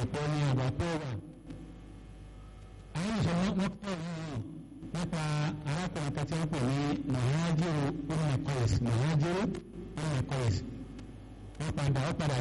ọ̀pọ̀ ní àgbàpọ̀ wà. àwọn ìṣòro wọn pọ̀ nínú nípa arákùnrin kan tí wọ́n pè ní Muhajiru Ibn Qais. Muhajiru Ibn Qais wọ́n padà